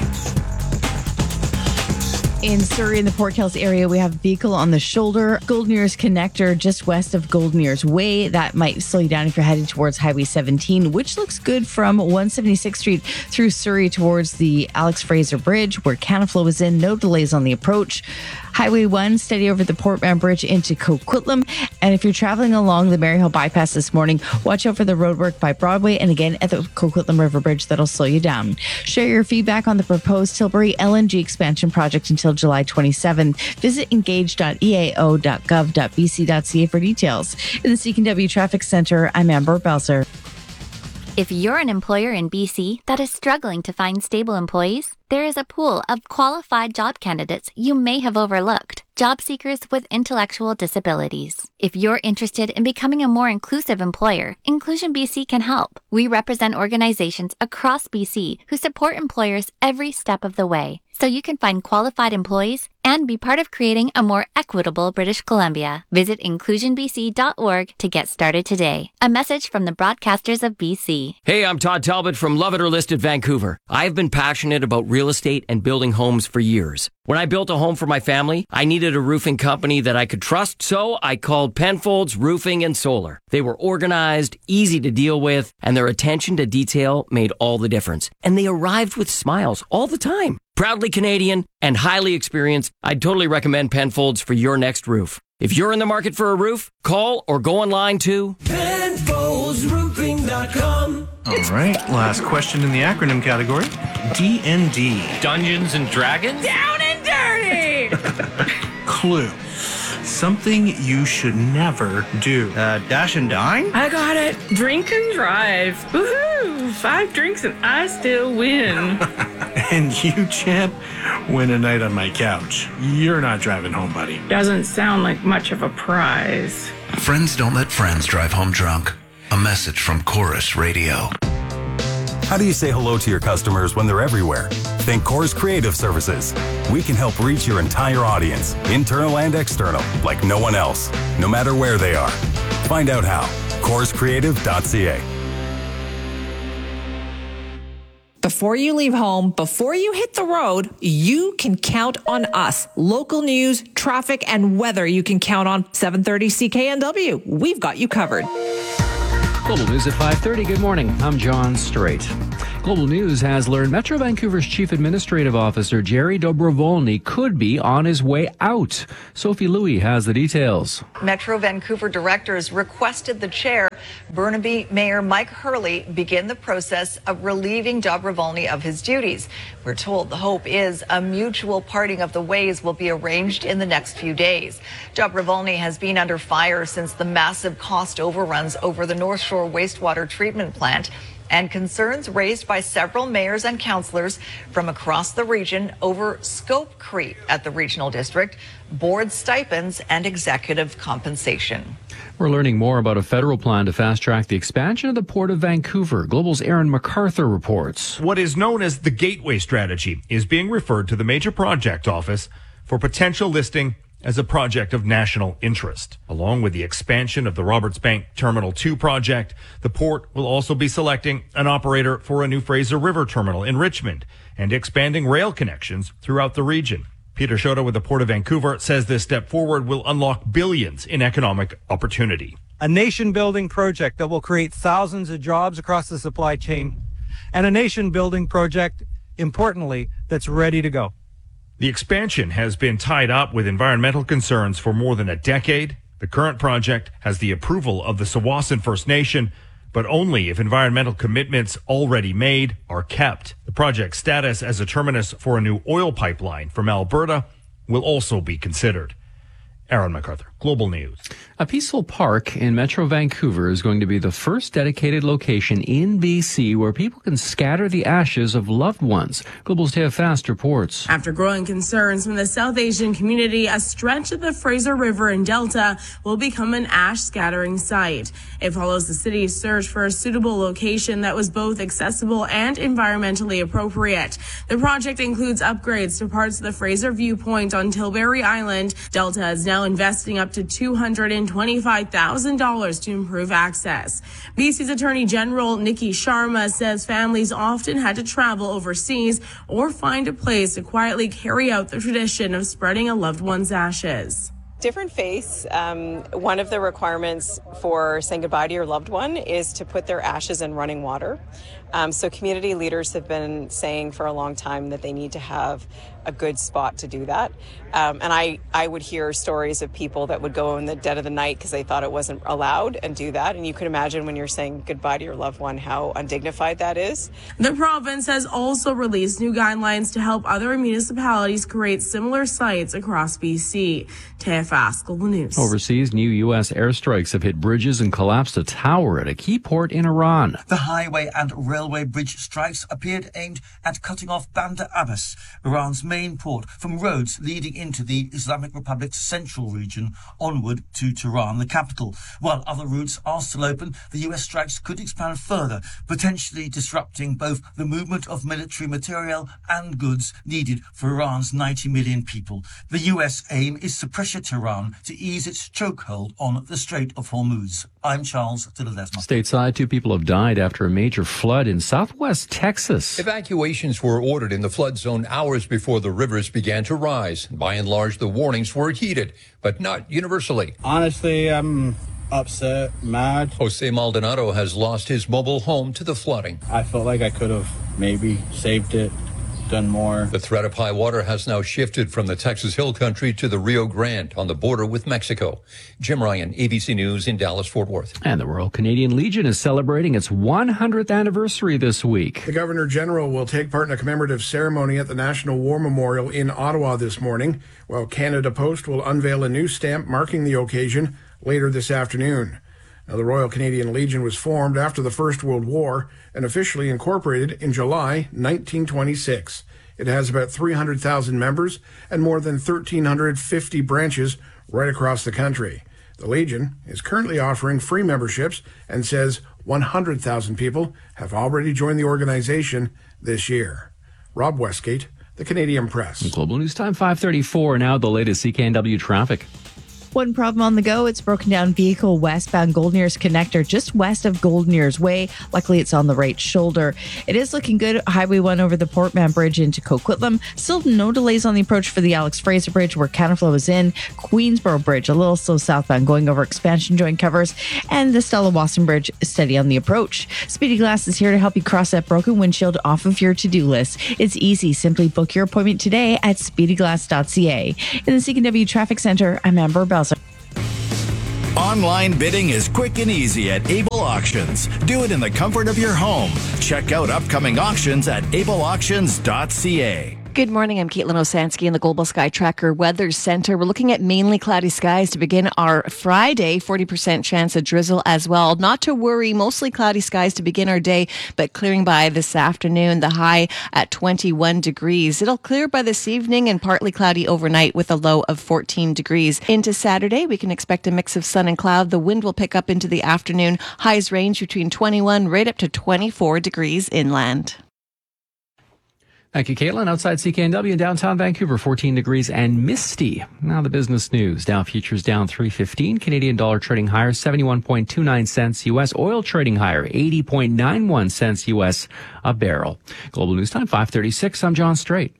In Surrey, in the Port Kells area, we have a vehicle on the shoulder. Golden connector just west of Golden Way. That might slow you down if you're heading towards Highway seventeen, which looks good from one seventy-sixth Street through Surrey towards the Alex Fraser Bridge, where Canaflow is in. No delays on the approach. Highway one, steady over the Portman Bridge into Coquitlam. And if you're traveling along the Maryhill bypass this morning, watch out for the roadwork by Broadway and again at the Coquitlam River Bridge. That'll slow you down. Share your feedback on the proposed Tilbury L N G expansion project until July twenty-seventh. Visit engage dot e a o dot gov dot b c dot c a for details. In the C K N W Traffic Center, I'm Amber Belzer. If you're an employer in B C that is struggling to find stable employees, there is a pool of qualified job candidates you may have overlooked. Job seekers with intellectual disabilities. If you're interested in becoming a more inclusive employer, Inclusion B C can help. We represent organizations across B C who support employers every step of the way, so you can find qualified employees and be part of creating a more equitable British Columbia. Visit inclusion b c dot org to get started today. A message from the broadcasters of B C. Hey, I'm Todd Talbot from Love It or List It Vancouver. I've been passionate about real estate and building homes for years. When I built a home for my family, I needed a roofing company that I could trust, so I called Penfolds Roofing and Solar. They were organized, easy to deal with, and their attention to detail made all the difference. And they arrived with smiles all the time. Proudly Canadian and highly experienced, I'd totally recommend Penfolds for your next roof. If you're in the market for a roof, call or go online to Penfolds Roofing dot com. All right, last question in the acronym category. D and D. Dungeons and Dragons? Down and dirty! Clue. Something you should never do. Uh, dash and dine? I got it. Drink and drive. Woohoo! Five drinks and I still win. And you, champ, win a night on my couch. You're not driving home, buddy. Doesn't sound like much of a prize. Friends don't let friends drive home drunk. A message from Chorus Radio. How do you say hello to your customers when they're everywhere? Think Chorus Creative Services. We can help reach your entire audience, internal and external, like no one else, no matter where they are. Find out how. chorus creative dot c a. Before you leave home, before you hit the road, you can count on us. Local news, traffic, and weather you can count on. seven thirty C K N W. We've got you covered. Global News at five thirty. Good morning. I'm John Strait. Global News has learned Metro Vancouver's Chief Administrative Officer Jerry Dobrovolny could be on his way out. Sophie Louis has the details. Metro Vancouver directors requested the chair, Burnaby Mayor Mike Hurley, begin the process of relieving Dobrovolny of his duties. We're told the hope is a mutual parting of the ways will be arranged in the next few days. Dobrovolny has been under fire since the massive cost overruns over the North Shore wastewater treatment plant, and concerns raised by several mayors and councillors from across the region over scope creep at the regional district, board stipends, and executive compensation. We're learning more about a federal plan to fast-track the expansion of the Port of Vancouver. Global's Aaron MacArthur reports. What is known as the Gateway Strategy is being referred to the Major Project Office for potential listing as a project of national interest. Along with the expansion of the Roberts Bank Terminal two project, the port will also be selecting an operator for a new Fraser River terminal in Richmond and expanding rail connections throughout the region. Peter Shota with the Port of Vancouver says this step forward will unlock billions in economic opportunity. A nation-building project that will create thousands of jobs across the supply chain, and a nation-building project, importantly, that's ready to go. The expansion has been tied up with environmental concerns for more than a decade. The current project has the approval of the Tsawwassen First Nation, but only if environmental commitments already made are kept. The project's status as a terminus for a new oil pipeline from Alberta will also be considered. Aaron MacArthur, Global News. A peaceful park in Metro Vancouver is going to be the first dedicated location in B C where people can scatter the ashes of loved ones. Global's Taya Fast reports. After growing concerns from the South Asian community, a stretch of the Fraser River and Delta will become an ash scattering site. It follows the city's search for a suitable location that was both accessible and environmentally appropriate. The project includes upgrades to parts of the Fraser Viewpoint on Tilbury Island. Delta is now investing up to two hundred twenty-five thousand dollars to improve access. B C's Attorney General Nikki Sharma says families often had to travel overseas or find a place to quietly carry out the tradition of spreading a loved one's ashes. Different faiths, um, one of the requirements for saying goodbye to your loved one is to put their ashes in running water. Um, so community leaders have been saying for a long time that they need to have a good spot to do that. Um, and I, I would hear stories of people that would go in the dead of the night because they thought it wasn't allowed and do that. And you can imagine when you're saying goodbye to your loved one, how undignified that is. The province has also released new guidelines to help other municipalities create similar sites across B C. T F S Global News. Overseas, new U S airstrikes have hit bridges and collapsed a tower at a key port in Iran. The highway and railway bridge strikes appeared aimed at cutting off Bandar Abbas, Iran's main port, from roads leading into the Islamic Republic's central region onward to Tehran, the capital. While other routes are still open, the U S strikes could expand further, potentially disrupting both the movement of military material and goods needed for Iran's ninety million people. The U S aim is to pressure Tehran to ease its chokehold on the Strait of Hormuz. I'm Charles de Ledesma. Stateside, two people have died after a major flood in southwest Texas. Evacuations were ordered in the flood zone hours before the rivers began to rise. By and large, the warnings were heeded, but not universally. Honestly, I'm upset, mad. Jose Maldonado has lost his mobile home to the flooding. I felt like I could have maybe saved it, done more. The threat of high water has now shifted from the Texas Hill Country to the Rio Grande on the border with Mexico. Jim Ryan, A B C News in Dallas-Fort Worth. And the Royal Canadian Legion is celebrating its one hundredth anniversary this week. The Governor General will take part in a commemorative ceremony at the National War Memorial in Ottawa this morning, while Canada Post will unveil a new stamp marking the occasion later this afternoon. Now, the Royal Canadian Legion was formed after the First World War and officially incorporated in July nineteen twenty-six. It has about three hundred thousand members and more than one thousand three hundred fifty branches right across the country. The Legion is currently offering free memberships and says one hundred thousand people have already joined the organization this year. Rob Westgate, The Canadian Press. Global News Time five thirty-four. Now the latest C K N W traffic. One problem on the go. It's broken down vehicle westbound Goldenears Connector just west of Goldenears Way. Luckily, it's on the right shoulder. It is looking good. Highway one over the Portman Bridge into Coquitlam. Still no delays on the approach for the Alex Fraser Bridge where counterflow is in. Queensboro Bridge, a little slow southbound going over expansion joint covers. And the Stella Wasson Bridge steady on the approach. Speedy Glass is here to help you cross that broken windshield off of your to-do list. It's easy. Simply book your appointment today at speedy glass dot c a. In the C K N W Traffic Center, I'm Amber Belzer. Online bidding is quick and easy at Able Auctions. Do it in the comfort of your home. Check out upcoming auctions at able auctions dot c a. Good morning. I'm Caitlin Osansky in the Global Sky Tracker Weather Center. We're looking at mainly cloudy skies to begin our Friday. forty percent chance of drizzle as well. Not to worry, mostly cloudy skies to begin our day, but clearing by this afternoon. The high at twenty-one degrees. It'll clear by this evening and partly cloudy overnight with a low of fourteen degrees. Into Saturday, we can expect a mix of sun and cloud. The wind will pick up into the afternoon. Highs range between twenty-one right up to twenty-four degrees inland. Thank you, Caitlin. Outside C K N W in downtown Vancouver, fourteen degrees and misty. Now the business news. Dow futures down three fifteen. Canadian dollar trading higher, seventy-one point two nine cents U S. Oil trading higher, eighty point nine one cents U S a barrel. Global News Time, five thirty-six. I'm John Strait.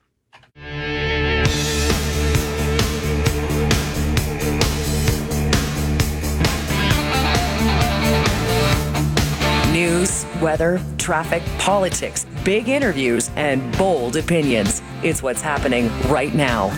News, weather, traffic, politics, big interviews, and bold opinions. It's what's happening right now.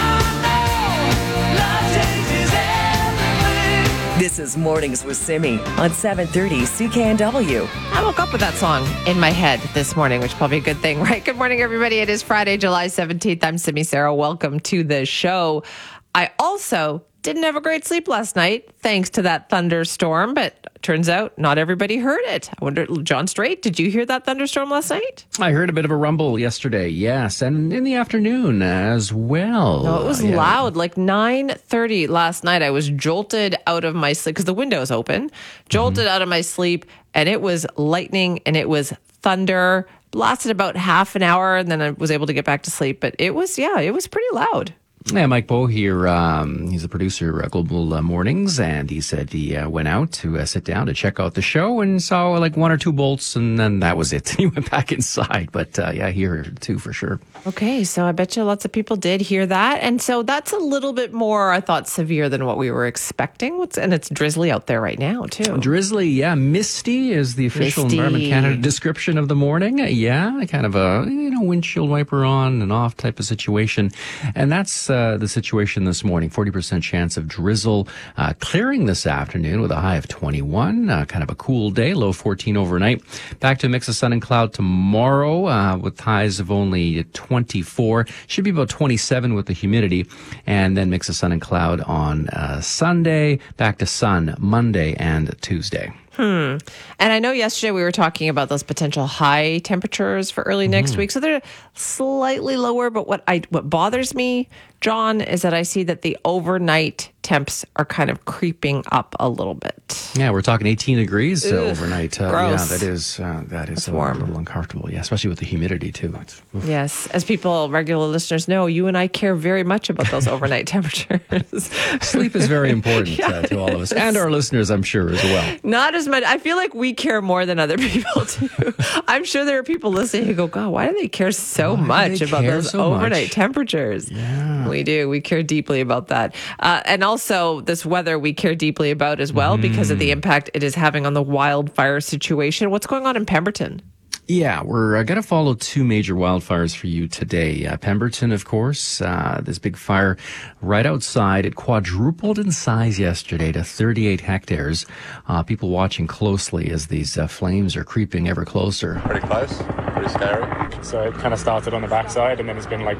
This is Mornings with Simi on seven thirty C K N W. I woke up with that song in my head this morning, which is probably a good thing, right? Good morning, everybody. It is Friday, July seventeenth. I'm Simi Sarah. Welcome to the show. I also didn't have a great sleep last night, thanks to that thunderstorm, but turns out not everybody heard it. I wonder, John Strait, did you hear that thunderstorm last night? I heard a bit of a rumble yesterday, yes, and in the afternoon as well. No, it was uh, yeah. loud, like nine thirty last night. I was jolted out of my sleep, because the window's open, jolted mm-hmm. out of my sleep, and it was lightning, and it was thunder, lasted about half an hour, and then I was able to get back to sleep, but it was, yeah, it was pretty loud. Yeah, Mike Bowe here, um, he's a producer at Global uh, Mornings, and he said he uh, went out to uh, sit down to check out the show and saw like one or two bolts, and then that was it. He went back inside, but uh, yeah, he heard it too for sure. Okay, so I bet you lots of people did hear that, and so that's a little bit more, I thought, severe than what we were expecting. What's, and it's drizzly out there right now, too. Drizzly, yeah. Misty is the official Misty. Environment Canada description of the morning. Yeah, kind of a, you know, windshield wiper on and off type of situation, and that's Uh, the situation this morning. forty percent chance of drizzle uh, clearing this afternoon with a high of twenty-one. Uh, kind of a cool day, low fourteen overnight. Back to a mix of sun and cloud tomorrow uh, with highs of only twenty-four. Should be about twenty-seven with the humidity. And then mix of sun and cloud on uh, Sunday. Back to sun Monday and Tuesday. Hmm. And I know yesterday we were talking about those potential high temperatures for early next Mm-hmm. week. So they're slightly lower. But what I what bothers me, John, is that I see that the overnight temps are kind of creeping up a little bit. Yeah, we're talking eighteen degrees uh, Ugh, overnight. Uh, gross. Yeah, that is uh, that is That's a warm. little uncomfortable. Yeah, especially with the humidity too. It's, Yes. As people, regular listeners know, you and I care very much about those overnight temperatures. Sleep is very important Yeah, uh, to all of us and our listeners, I'm sure, as well. Not as much. I feel like we care more than other people do. I'm sure there are people listening who go, God, why do they care so Why do much they about care those so overnight much? temperatures? Yeah. We do. We care deeply about that. Uh, and also this weather we care deeply about as well because of the impact it is having on the wildfire situation. What's going on in Pemberton? Yeah, we're uh, going to follow two major wildfires for you today. Uh, Pemberton, of course, uh, this big fire right outside. It quadrupled in size yesterday to thirty-eight hectares. Uh, people watching closely as these uh, flames are creeping ever closer. Pretty close, pretty scary. So it kind of started on the backside and then it's been like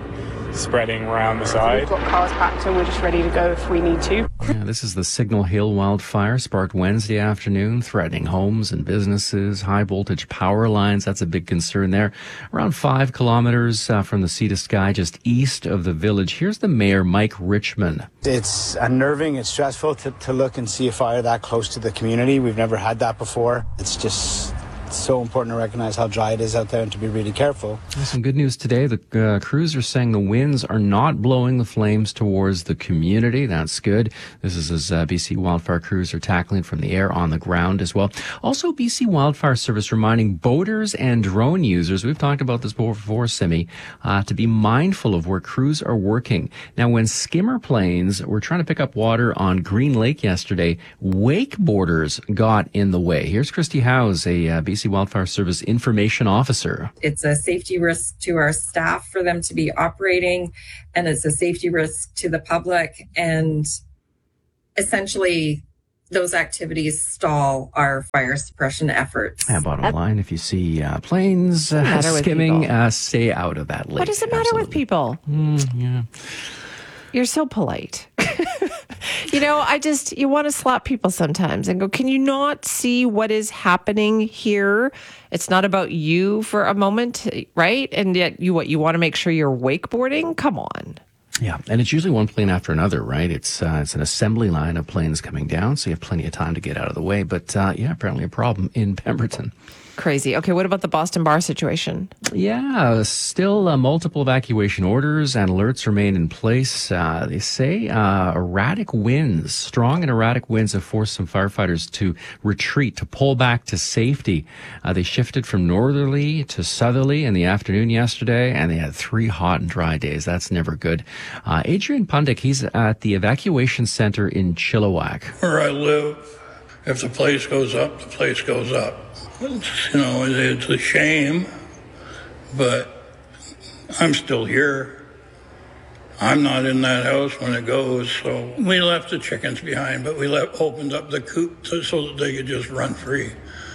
spreading around the side. We've got cars packed and we're just ready to go if we need to. Yeah, this is the Signal Hill wildfire sparked Wednesday afternoon, threatening homes and businesses, high voltage power lines. That's a big concern there. Around five kilometers uh, from the Sea to Sky, just east of the village. Here's the mayor, Mike Richmond. It's unnerving. It's stressful to, to look and see a fire that close to the community. We've never had that before. It's just so important to recognize how dry it is out there and to be really careful. Some good news today. The uh, crews are saying the winds are not blowing the flames towards the community. That's good. This is as uh, B C wildfire crews are tackling from the air on the ground as well. Also, B C Wildfire Service reminding boaters and drone users, we've talked about this before, Simi, uh, to be mindful of where crews are working. Now, when skimmer planes were trying to pick up water on Green Lake yesterday, wakeboarders got in the way. Here's Christy Howes, a uh, B C Wildfire Service information officer. It's a safety risk to our staff for them to be operating, and it's a safety risk to the public. And essentially, those activities stall our fire suppression efforts. Yeah, bottom line, if you see uh, planes uh, skimming, uh, stay out of that lake. What does it matter Absolutely. with people? Mm, yeah. You're so polite. You know, I just, you want to slap people sometimes and go, can you not see what is happening here? It's not about you for a moment, right? And yet you, what, you want to make sure you're wakeboarding? Come on. Yeah, and it's usually one plane after another, right? It's uh, it's an assembly line of planes coming down, so you have plenty of time to get out of the way. But uh, yeah, apparently a problem in Pemberton. Crazy. Okay, what about the Boston Bar situation? Yeah, still uh, multiple evacuation orders and alerts remain in place. Uh, they say uh, erratic winds, strong and erratic winds have forced some firefighters to retreat, to pull back to safety. Uh, they shifted from northerly to southerly in the afternoon yesterday, and they had three hot and dry days. That's never good. Uh, Adrian Pundick, he's at the evacuation center in Chilliwack. Where I live, if the place goes up, the place goes up. It's, you know, it's a shame, but I'm still here. I'm not in that house when it goes, so we left the chickens behind, but we left, opened up the coop to, so that they could just run free.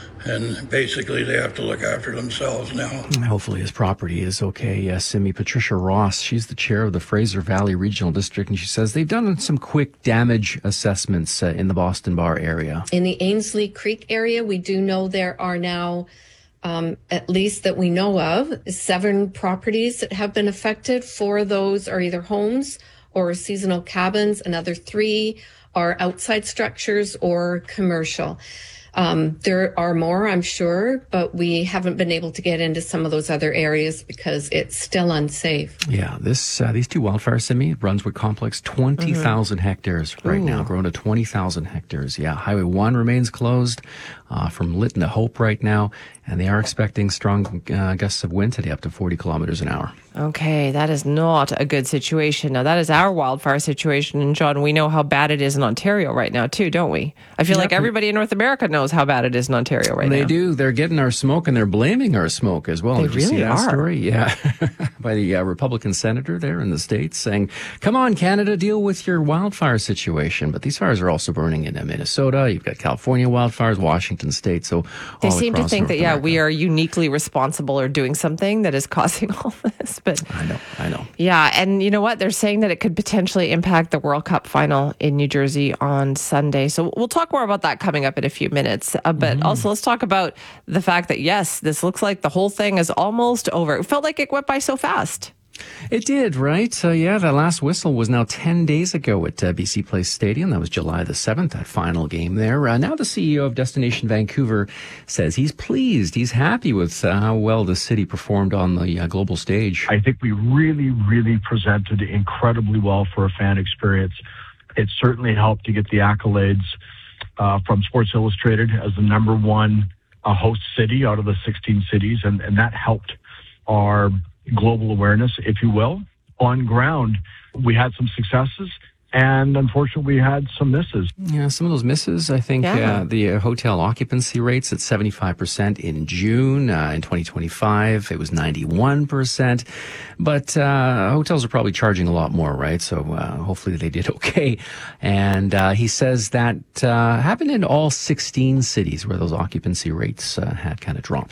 And basically, they have to look after themselves now. Hopefully his property is okay. Uh, Simi, Patricia Ross, she's the chair of the Fraser Valley Regional District, and she says they've done some quick damage assessments uh, in the Boston Bar area. In the Ainsley Creek area, we do know there are now, um, at least that we know of, seven properties that have been affected. Four of those are either homes or seasonal cabins. Another three are outside structures or commercial. Um, there are more, I'm sure, but we haven't been able to get into some of those other areas because it's still unsafe. Yeah, this uh, these two wildfires, Simi, Brunswick Complex, twenty thousand mm-hmm. hectares right Ooh. now, grown to twenty thousand hectares. Yeah, Highway one remains closed uh, from Lytton to Hope right now, and they are expecting strong uh, gusts of wind today, up to forty kilometers an hour. Okay, that is not a good situation. Now, that is our wildfire situation. And John, we know how bad it is in Ontario right now, too, don't we? I feel yep. like everybody in North America knows how bad it is in Ontario right they now. They do. They're getting our smoke, and they're blaming our smoke as well. They Did really you see that are. story? Yeah. By the uh, Republican senator there in the States saying, come on, Canada, deal with your wildfire situation. But these fires are also burning in Minnesota. You've got California wildfires, Washington State. So they seem to think North that, yeah, America. we are uniquely responsible or doing something that is causing all this. But I know, I know. Yeah, and you know what? They're saying that it could potentially impact the World Cup final in New Jersey on Sunday. So we'll talk more about that coming up in a few minutes. Uh, but mm-hmm. also, let's talk about the fact that, yes, this looks like the whole thing is almost over. It felt like it went by so fast. It did, right? Uh, yeah, that last whistle was now ten days ago at uh, B C Place Stadium. That was July the seventh, that final game there. Uh, now the C E O of Destination Vancouver says he's pleased. He's happy with uh, how well the city performed on the uh, global stage. I think we really, really presented incredibly well for a fan experience. It certainly helped to get the accolades uh, from Sports Illustrated as the number one uh, host city out of the sixteen cities, and, and that helped our global awareness, if you will. On ground, we had some successes, and unfortunately, we had some misses. Yeah, some of those misses, I think Yeah. uh, the uh, hotel occupancy rates at seventy-five percent in June. Uh, in twenty twenty-five, it was ninety-one percent. But uh, hotels are probably charging a lot more, right? So uh, hopefully they did okay. And uh, he says that uh, happened in all sixteen cities where those occupancy rates uh, had kind of dropped.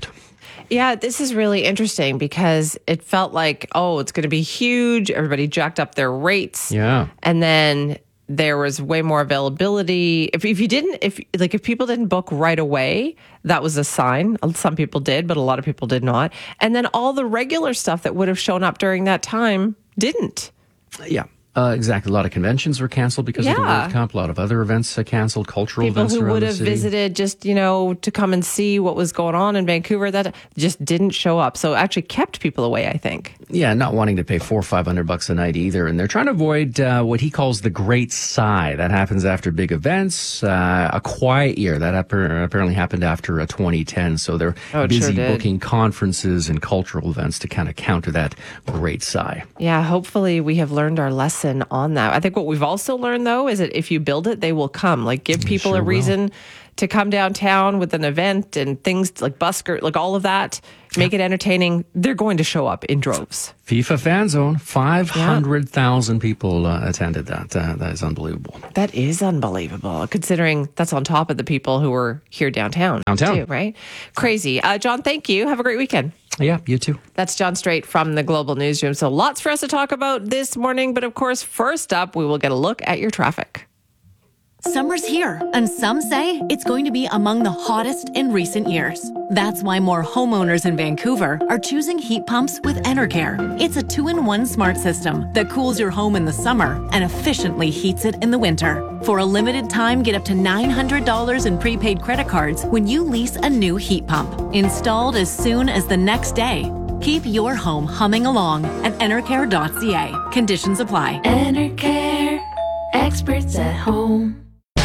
Yeah, this is really interesting because it felt like, oh, it's going to be huge. Everybody jacked up their rates. Yeah. And then there was way more availability. If, if you didn't, if like if people didn't book right away, that was a sign. Some people did, but a lot of people did not. And then all the regular stuff that would have shown up during that time didn't. Yeah. Uh, exactly. A lot of conventions were canceled because of the Yeah. World Cup. A lot of other events uh, canceled, cultural People events who around would the have city. visited just, you know, to come and see what was going on in Vancouver, that just didn't show up. So it actually kept people away, I think. Yeah, not wanting to pay four or five hundred bucks a night either, and they're trying to avoid uh, what he calls the Great Sigh. That happens after big events. Uh, a quiet year that appa- apparently happened after uh, twenty ten. So they're Oh, it busy sure did. booking conferences and cultural events to kind of counter that Great Sigh. Yeah, hopefully we have learned our lesson on that. I think what we've also learned, though, is that if you build it, they will come. Like, give people sure a reason to come downtown with an event and things like busker, like all of that. Make it entertaining. They're going to show up in droves. FIFA Fan Zone, five hundred thousand people uh, attended that. Uh, that is unbelievable. That is unbelievable, considering that's on top of the people who were here downtown. Downtown. Too, right? Crazy. Uh, John, thank you. Have a great weekend. Yeah, you too. That's John Strait from the Global Newsroom. So lots for us to talk about this morning. But of course, first up, we will get a look at your traffic. Summer's here, and some say it's going to be among the hottest in recent years. That's why more homeowners in Vancouver are choosing heat pumps with Enercare. It's a two-in-one smart system that cools your home in the summer and efficiently heats it in the winter. For a limited time, get up to nine hundred dollars in prepaid credit cards when you lease a new heat pump. Installed as soon as the next day. Keep your home humming along at enercare dot c a. Conditions apply. Enercare, experts at home.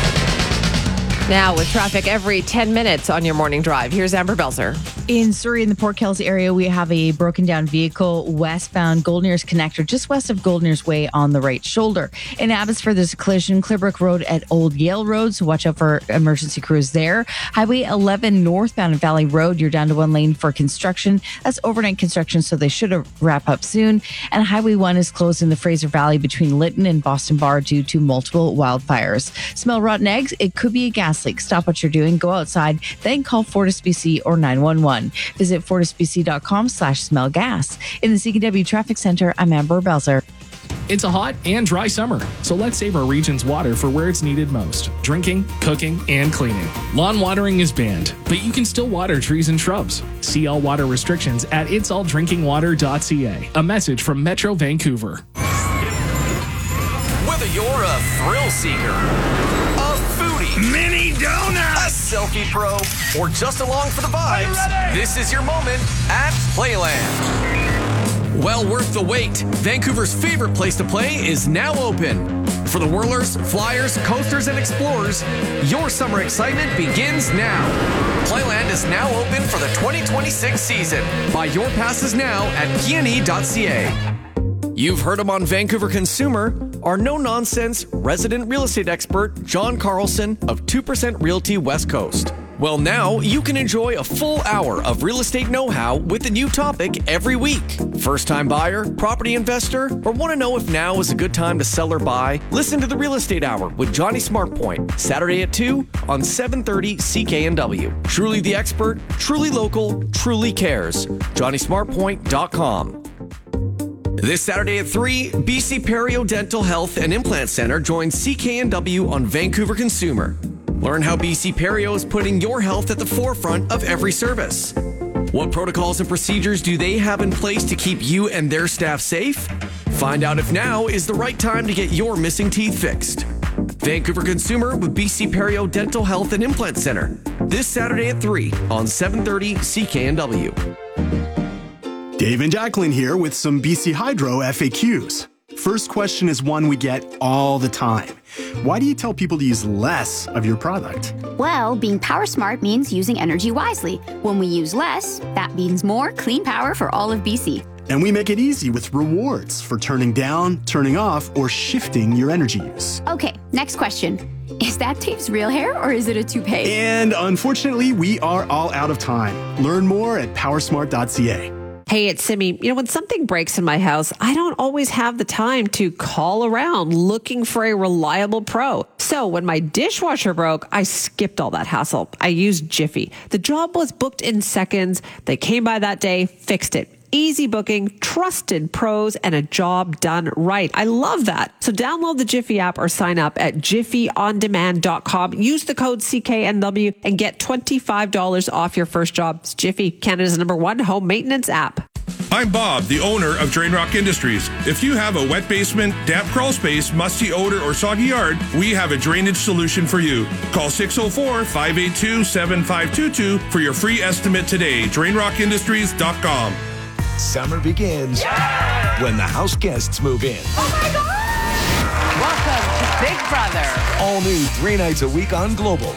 Now, with traffic every ten minutes on your morning drive, here's Amber Belzer. In Surrey, in the Port Hills area, we have a broken down vehicle westbound Golden-Ears Connector, just west of Golden-Ears Way on the right shoulder. In Abbotsford, there's a collision, Clearbrook Road at Old Yale Road, so watch out for emergency crews there. Highway eleven northbound at Valley Road, you're down to one lane for construction. That's overnight construction, so they should wrap up soon. And Highway one is closed in the Fraser Valley between Lytton and Boston Bar due to multiple wildfires. Smell rotten eggs? It could be a gas leak. Stop what you're doing, go outside, then call FortisBC or nine one one. Visit fortisbc.com slash smell gas. In the C K W Traffic Center, I'm Amber Belzer. It's a hot and dry summer, so let's save our region's water for where it's needed most. Drinking, cooking, and cleaning. Lawn watering is banned, but you can still water trees and shrubs. See all water restrictions at its all drinking water dot c a. A message from Metro Vancouver. Whether you're a thrill seeker, a foodie, mini donut, a selfie pro, or just along for the vibes, this is your moment at Playland. Well worth the wait. Vancouver's favorite place to play is now open. For the whirlers, flyers, coasters, and explorers, your summer excitement begins now. Playland is now open for the twenty twenty-six season. Buy your passes now at p n e dot c a. You've heard him on Vancouver Consumer, our no-nonsense resident real estate expert, John Carlson of two percent Realty West Coast. Well, now you can enjoy a full hour of real estate know-how with a new topic every week. First-time buyer, property investor, or want to know if now is a good time to sell or buy? Listen to the Real Estate Hour with Johnny Smartpoint, Saturday at two on seven thirty C K N W. Truly the expert, truly local, truly cares. Johnny Smartpoint dot com. This Saturday at three, B C Perio Dental Health and Implant Center joins C K N W on Vancouver Consumer. Learn how B C Perio is putting your health at the forefront of every service. What protocols and procedures do they have in place to keep you and their staff safe? Find out if now is the right time to get your missing teeth fixed. Vancouver Consumer with B C Perio Dental Health and Implant Center. This Saturday at three on seven thirty C K N W. Dave and Jacqueline here with some B C Hydro F A Qs. First question is one we get all the time. Why do you tell people to use less of your product? Well, being power smart means using energy wisely. When we use less, that means more clean power for all of B C. And we make it easy with rewards for turning down, turning off, or shifting your energy use. Okay, next question. Is that Dave's real hair or is it a toupee? And unfortunately, we are all out of time. Learn more at power smart dot c a. Hey, it's Simi. You know, when something breaks in my house, I don't always have the time to call around looking for a reliable pro. So when my dishwasher broke, I skipped all that hassle. I used Jiffy. The job was booked in seconds. They came by that day, fixed it. Easy booking, trusted pros, and a job done right. I love that. So download the Jiffy app or sign up at jiffy on demand dot com. Use the code C K N W and get twenty-five dollars off your first job. It's Jiffy, Canada's number one home maintenance app. I'm Bob, the owner of Drain Rock Industries. If you have a wet basement, damp crawl space, musty odor, or soggy yard, we have a drainage solution for you. Call six oh four, five eight two, seven five two two for your free estimate today. drain rock industries dot com. Summer begins yeah! when the house guests move in. Oh my God! Welcome to Big Brother. All new three nights a week on Global.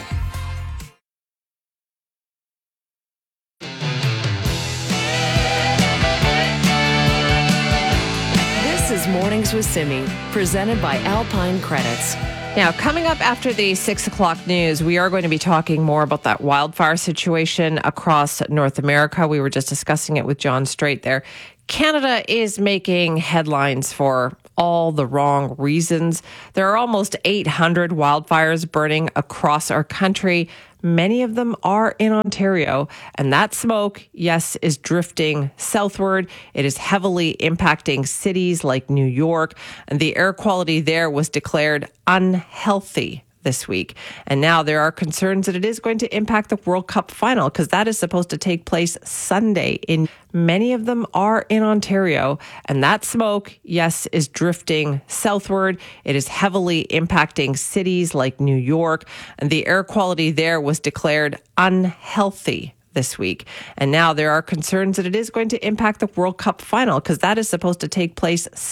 This is Mornings with Simi, presented by Alpine Credits. Now, coming up after the six o'clock news, we are going to be talking more about that wildfire situation across North America. We were just discussing it with John Strait there. Canada is making headlines for all the wrong reasons. There are almost eight hundred wildfires burning across our country. Many of them are in Ontario, and that smoke, yes, is drifting southward. It is heavily impacting cities like New York, and the air quality there was declared unhealthy this week. And now there are concerns that it is going to impact the World Cup final, because that is supposed to take place Sunday. In many of them are in Ontario, and that smoke, yes, is drifting southward. It is heavily impacting cities like New York, and the air quality there was declared unhealthy this week. And now there are concerns that it is going to impact the World Cup final, because that is supposed to take place